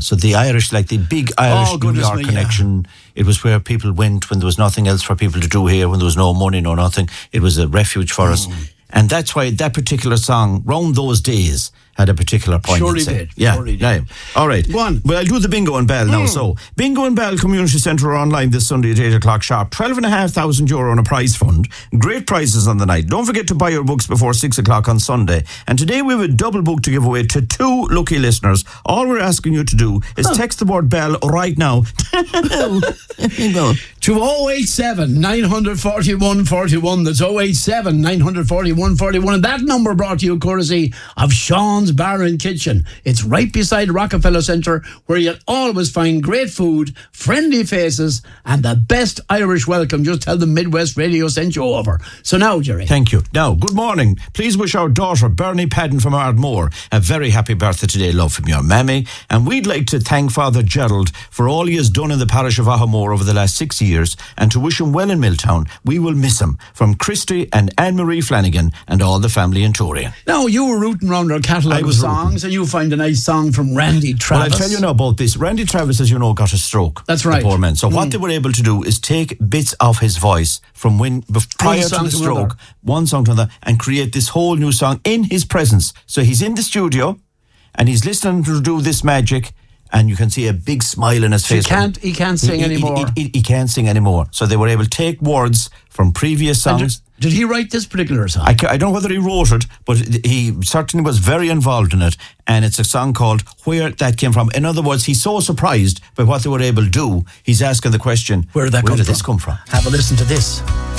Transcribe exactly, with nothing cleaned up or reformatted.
So the Irish, like the big Irish Oh, New goodness York me, connection, yeah. It was where people went when there was nothing else for people to do here, when there was no money, no nothing. It was a refuge for mm. us. And that's why that particular song, round those days, had a particular point. Surely did. Yeah, Surely did. yeah. All right. Go on. Well, I'll do the bingo and bell mm. now. So, Bingo and Bell Community Centre are online this Sunday at eight o'clock sharp. twelve and a half thousand euro on a prize fund. Great prizes on the night. Don't forget to buy your books before six o'clock on Sunday. And today we have a double book to give away to two lucky listeners. All we're asking you to do is text the word bell right now. To oh eight seven, nine four one, four one. That's oh eight seven, nine four one, four one. And that number brought to you courtesy of Sean's Bar and Kitchen. It's right beside Rockefeller Centre, where you'll always find great food, friendly faces, and the best Irish welcome. Just tell them Midwest Radio sent you over. So now, Jerry. Thank you. Now, good morning. Please wish our daughter, Bernie Padden from Ardmore, a very happy birthday today, love from your mammy. And we'd like to thank Father Gerald for all he has done in the parish of Ahamore over the last six years. And to wish him well in Milltown. We will miss him. From Christy and Anne-Marie Flanagan and all the family in Torrian. Now, you were rooting around our catalogue of songs rooting. And you find a nice song from Randy Travis. Well, I'll tell you now about this. Randy Travis, as you know, got a stroke. That's right. The poor man. So mm. what they were able to do is take bits of his voice from when prior to the stroke, to one song to another, and create this whole new song in his presence. So he's in the studio and he's listening to do this magic. And you can see a big smile in his face. He can't, he can't sing he, anymore. He, he, he can't sing anymore. So they were able to take words from previous songs. Did, did he write this particular song? I, I don't know whether he wrote it, but he certainly was very involved in it. And it's a song called Where That Came From. In other words, he's so surprised by what they were able to do, he's asking the question, Where did that where come did from? this come from? Have a listen to this.